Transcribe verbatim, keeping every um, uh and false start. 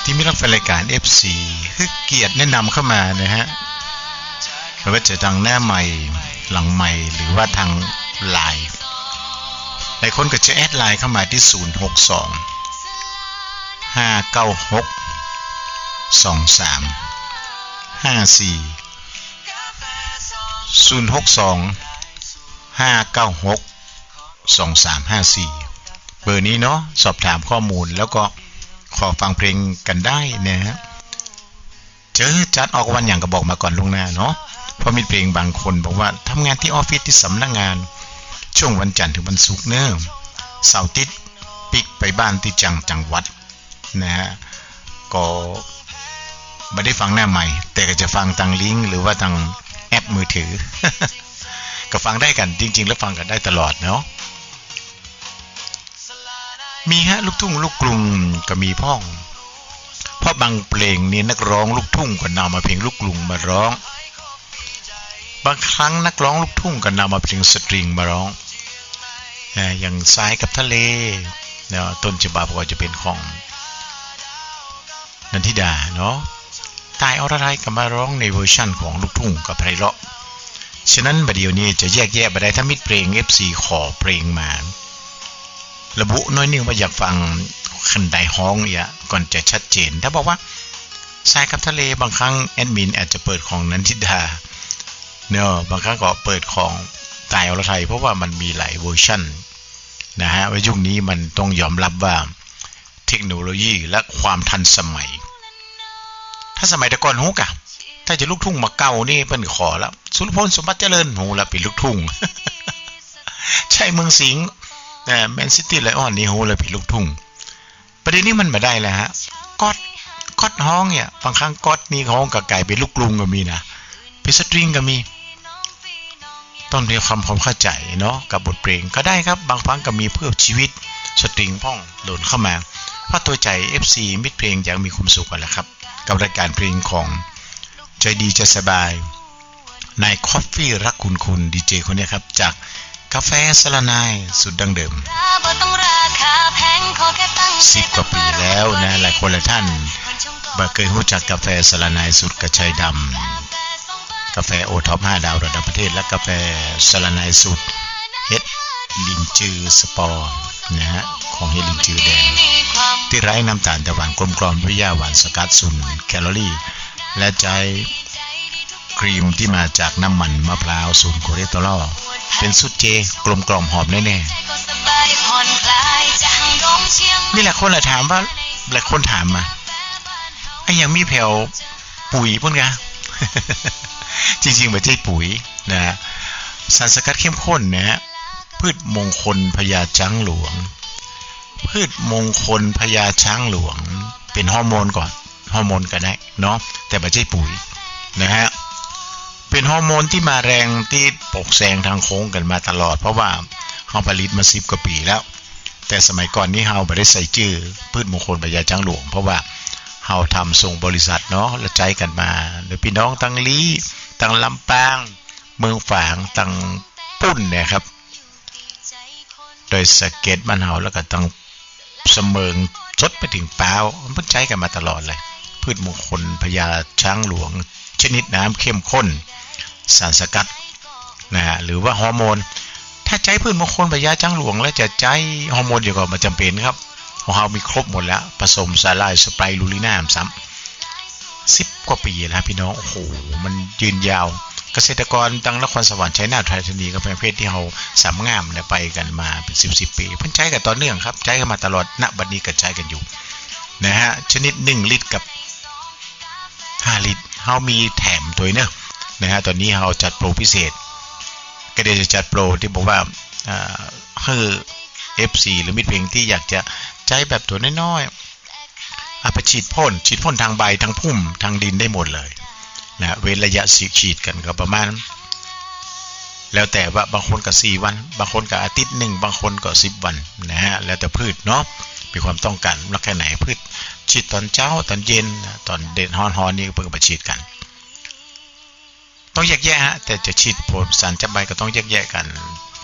ที่มีรับฟังรายการ เอฟ ซี คือเกียรติแนะนำเข้ามานะฮะไม่ว่าจะทางหน้าใหม่หลังใหม่หรือว่าทางไลน์หลายคนก็จะแอดไลน์เข้ามาที่ศูนย์ หก สอง ห้า เก้า หก สอง สาม ห้า สี่ ศูนย์ หก สอง ห้า เก้า หก สอง สาม ห้า สี่เบอร์นี้เนาะสอบถามข้อมูลแล้วก็ขอฟังเพลงกันได้นะฮะเจอจัดออกวันอย่างก็บอกมาก่อนล่วงหน้าเนาะเพราะมีเพลงบางคนบอกว่าทำงานที่ออฟฟิศที่สำนักงานช่วงวันจันทร์ถึงวันศุกร์เนอะเสาร์อาทิตย์ปิกไปบ้านที่จังจังหวัดนะฮะก็ไม่ได้ฟังหน้าใหม่แต่ก็จะฟังทางลิงก์หรือว่าทางแอปมือถือ ก็ฟังได้กันจริงๆแล้วฟังกันได้ตลอดเนาะมีฮะลูกทุ่งลูกกรุงก็มีพ่องเพราะบางเพลงนี่นักร้องลูกทุ่งก็นำมาเพลงลูกกรุงมาร้องบางครั้งนักร้องลูกทุ่งก็นำมาเพลงสตริงมาร้องอย่างสายกับทะเลเนาะต้นฉบับก็จะเป็นของนันทิดาเนาะตายอรไทยก็มาร้องในเวอร์ชั่นของลูกทุ่งกับไพเราะฉะนั้นบัดเดี๋ยวนี้จะแยกแยะไปได้ถ้ามิตรเพลง เอฟ ซี ขอเพลงมาระบุน้อยนึงว่าอยากฟังคันใดฮ้องอย่าก่อนจะชัดเจนถ้าบอกว่าสายกับทะเลบางครั้งแอดมินอาจจะเปิดของนันทิดาเนาะบางครั้งก็เปิดของตายอรไทยเพราะว่ามันมีหลายเวอร์ชั่นนะฮะว่ายุคนี้มันต้องยอมรับว่าเทคโนโลยีและความทันสมัยถ้าสมัยแต่ก่อนฮู้กะถ้าจะลูกทุ่งมาเก่านี่เพิ่นขอแล้วสุรพลสมบัติเจริญฮู้แล้วเป็นลูกทุ่ง ใช่เมืองสิงห์แต่แมนซิตี้ไลออนนี่ฮู้แล้วเป็นลูกทุ่งประเด็นนี้มันบ่ได้แล้วฮะก๊อดก๊อดฮ้องเนี่ยบางครั้งก๊อดนี่ฮ้องก็กลายเป็นลูกกรุงก็มีนะเป็นสตริงก็มีต้องมีความความเข้าใจเนาะกับบทเพลงก็ได้ครับบางครั้งก็มีเพื่อชีวิตสตริงพ่องโดนเข้ามาเพราะตัวใจ เอฟ ซี มิตรเพลงอยากมีความสุขกันแหละครับกับรายการเพลงของใจดีใจสบายนายคอฟฟี่รักคุณคุณดีเจคนนี้ครับจากกาแฟสละนายสุดดังเดิมสิบกว่าปีแล้วนะหลายคนหลายท่านบ่เคยรู้จักกาแฟสละนายสุดกระชายดำกาแฟโอท็อปห้าดาวระดับประเทศและกาแฟสละนายสุดเฮ็ดลินจือสปอร์นะฮะของเฮ็ดลินจือแดงที่ไร้น้ำตาลแต่หวานกลมกล่อมด้วยหวานสกัดศูนย์แคลอรี่และใจครีมที่มาจากน้ำมันมะพร้าวศูนย์คอเลสเตอรอลเป็นสูตรเจกลมกล่อมหอมแน่ๆมีหลายคนถามว่าหลายคนถามมาไอ้ยังมีแผ่วปุ๋ยพุ่นกะ จริงๆไม่ใช่ปุ๋ยนะสารสกัดเข้มข้นนะฮะพืชมงคลพญาช้างหลวงพืชมงคลพญาช้างหลวงเป็นฮอร์โมนก่อนฮอร์โมนก็ได้เนาะแต่ไม่ใช่ปุ๋ยนะฮะเป็นฮอร์โมนที่มาแรงที่ปกแซงทางโค้งกันมาตลอดเพราะว่าเฮาผลิตมาสิบกว่าปีแล้วแต่สมัยก่อนนี้เฮาไม่ได้ใส่ชื่อพืชมงคลพญาช้างหลวงเพราะว่าเฮาทำส่งบริษัทเนาะแล้วใจกันมาโดยพี่น้องตั้งลีตั้งลำปางเมืองฝางตั้งปุ้นเนี่ยครับโดยสเก็ตบ้านเฮาแล้วก็ตั้งเสมิงจดไปถึงป้าวมันใจกันมาตลอดเลยพืชมงคลพญาช้างหลวงชนิดน้ำเข้มข้นสารสกัดนะฮะหรือว่าฮอร์โมนถ้าใจพืชมงคลพญาช้างหลวงแล้วจะใจฮอร์โมนเดียวกันมันจำเป็นครับของเรามีครบหมดแล้วผสมสาลายสไปรูลิน่าซ้ำสิบกว่าปีแล้วพี่น้องโอ้โหมันยืนยาวเกษตรกรตั้งนครสวรรค์ชัยนาทไทยธานีกับประเภทที่เราสามงามเนี่ยไปกันมาเป็นสิบสิบปีเพิ่นใช้กันต่อเนื่องครับใช้กันมาตลอดณบัดนี้ก็ใช้กันอยู่นะฮะชนิดหนึ่งลิตรกับห้าลิตรเฮามีแถมตัวเนอะนะฮะตอนนี้เฮาจัดโปรพิเศษก็เดี๋ยวจะจัดโปรที่บอกว่าอ่าคือ เอฟ ซี หรือมิตรเพลงที่อยากจะใช้แบบตัวน้อยๆเอาไปฉีดพ่นฉีดพ่นทางใบทางพุ่มทางดินได้หมดเลยนะเว้นระยะสีฉีดกันก็ประมาณแล้วแต่ว่าบางคนก็สี่วันบางคนก็อาทิตย์หนึ่งบางคนก็สิบวันนะฮะแล้วแต่พืชเนาะมีความต้องการรักแค่ไหนพืชฉีดตอนเช้าตอนเย็นตอนเด่นฮ้อนๆนี่เพิ่งไปฉีดกันต้องแยกแยะฮะแต่จะฉีดผลสารจับใบก็ต้องแยกแยะกัน